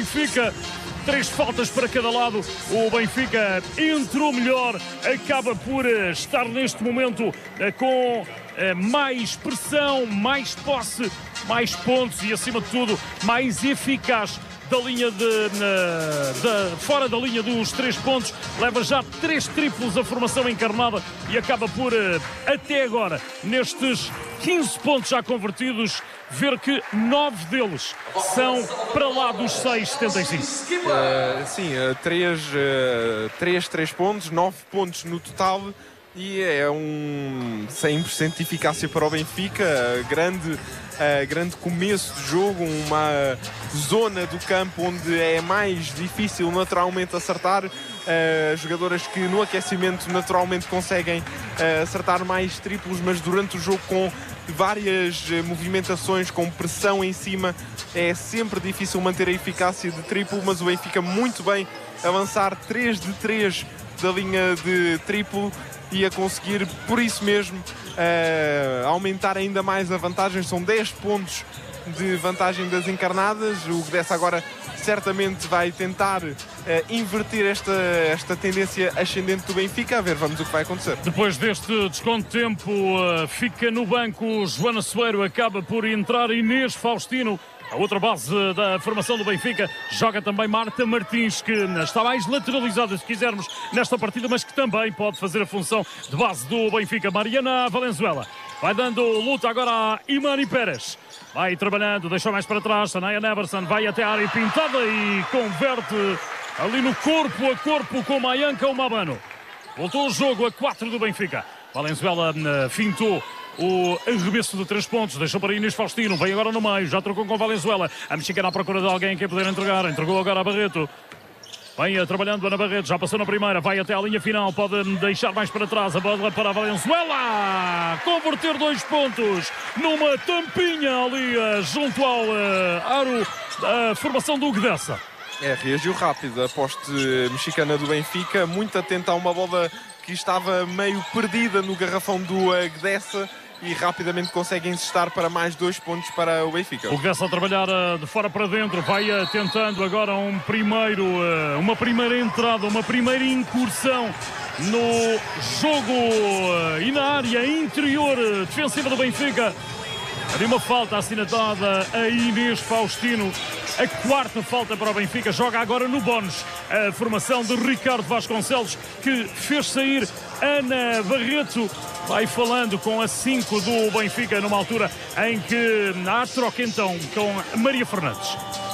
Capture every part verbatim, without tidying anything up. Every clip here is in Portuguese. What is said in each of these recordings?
Benfica. Três faltas para cada lado. O Benfica entrou melhor, acaba por estar neste momento com mais pressão, mais posse, mais pontos e, acima de tudo, mais eficaz da linha de, de, fora da linha dos três pontos. Leva já três triplos a formação encarnada e acaba por, até agora, nestes quinze pontos já convertidos, ver que nove deles são para lá dos seis setenta e cinco. Uh, sim, uh, três, uh, três, três pontos, nove pontos no total. E é um cem por cento de eficácia para o Benfica, grande, uh, grande começo de jogo, uma zona do campo onde é mais difícil naturalmente acertar. Uh, jogadoras que no aquecimento naturalmente conseguem uh, acertar mais triplos, mas durante o jogo com várias uh, movimentações, com pressão em cima, é sempre difícil manter a eficácia de triplo, mas o Benfica muito bem avançar três de três da linha de triplo e a conseguir, por isso mesmo, uh, aumentar ainda mais a vantagem. São dez pontos de vantagem das encarnadas. O Gdessa agora certamente vai tentar uh, inverter esta, esta tendência ascendente do Benfica. A ver, vamos o que vai acontecer. Depois deste desconto de tempo, uh, fica no banco Joana Soeiro, acaba por entrar Inês Faustino. A outra base da formação do Benfica, joga também Marta Martins, que está mais lateralizada, se quisermos, nesta partida, mas que também pode fazer a função de base do Benfica. Mariana Valenzuela vai dando luta agora a Imani Pérez. Vai trabalhando, deixou mais para trás, Sanaya Neverson vai até a área pintada e converte ali no corpo a corpo com Mayanka Umabano. Voltou o jogo a quatro do Benfica. Valenzuela uh, fintou o arremesso de três pontos, deixou para Inês Faustino, vem agora no meio, já trocou com Valenzuela. A mexicana à procura de alguém que poder entregar, entregou agora a Barreto. Vem trabalhando Ana Barreto, já passou na primeira, vai até à linha final, pode deixar mais para trás, a bola para a Valenzuela, converter dois pontos numa tampinha ali junto ao uh, aro da formação do Gdessa. É, reagiu rápido a poste mexicana do Benfica, muito atenta a uma bola que estava meio perdida no garrafão do uh, Gdessa, e rapidamente consegue insistir para mais dois pontos para o Benfica. O Gdessa a trabalhar uh, de fora para dentro, vai uh, tentando agora um primeiro, uh, uma primeira entrada, uma primeira incursão no jogo uh, e na área interior uh, defensiva do Benfica. Havia uma falta assinatada a Inês Faustino. A quarta falta para o Benfica. Joga agora no bónus a formação de Ricardo Vasconcelos, que fez sair Ana Barreto. Vai falando com a cinco do Benfica numa altura em que há troca então com Maria Fernandes.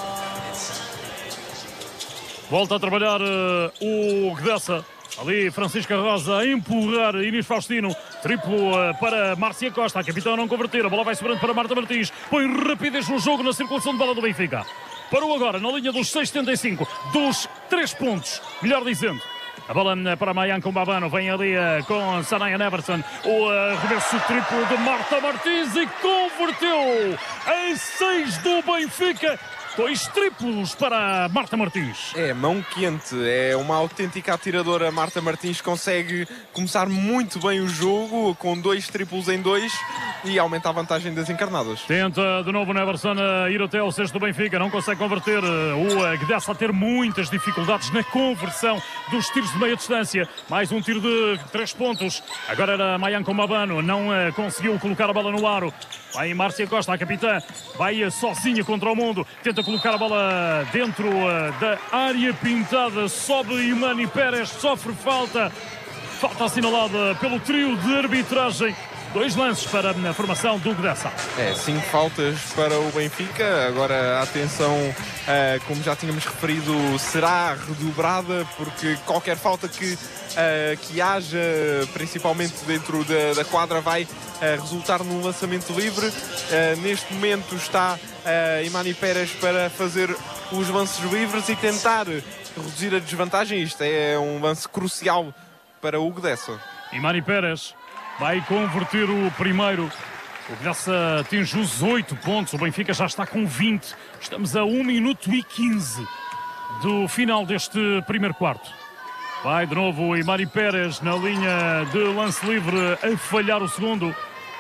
Volta a trabalhar uh, o Gdessa. Ali Francisca Rosa a empurrar Inês Faustino. Triplo uh, para Márcia Costa. A capitã não converter. A bola vai sobrando para Marta Martins. Põe rapidez no jogo, na circulação de bola do Benfica. Parou agora na linha dos seis setenta e cinco. Dos três pontos, melhor dizendo. A bola para Mayanka Umabano. Vem ali uh, com Sanaya Neverson. O uh, reverso triplo de Marta Martins e converteu em seis do Benfica. Dois triplos para Marta Martins. É, mão quente, é uma autêntica atiradora. Marta Martins consegue começar muito bem o jogo, com dois triplos em dois, e aumenta a vantagem das encarnadas. Tenta de novo o Neverson a ir até ao sexto do Benfica, não consegue converter. O Gdessa a ter muitas dificuldades na conversão dos tiros de meia distância. Mais um tiro de três pontos. Agora era Mayanka Umabano, não uh, conseguiu colocar a bola no aro. Vai Márcia Costa, a capitã, vai uh, sozinha contra o mundo. Tenta colocar a bola dentro uh, da área pintada. Sobe Imani Pérez, sofre falta. Falta assinalada pelo trio de arbitragem. Dois lances para a formação do Gdessa. É, cinco faltas para o Benfica. Agora a atenção, uh, como já tínhamos referido, será redobrada, porque qualquer falta que, uh, que haja, principalmente dentro da, da quadra, vai uh, resultar num lançamento livre. Uh, neste momento está uh, Imani Pérez para fazer os lances livres e tentar reduzir a desvantagem. Isto é um lance crucial para o Gdessa. Imani Pérez vai converter o primeiro. O Gdessa atinge os oito pontos. O Benfica já está com vinte. Estamos a um minuto e quinze do final deste primeiro quarto. Vai de novo o Imani Pérez na linha de lance livre a falhar o segundo.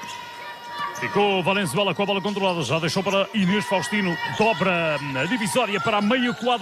Ficou Valenzuela com a bola controlada. Já deixou para Inês Faustino. Dobra a divisória para a meia colada.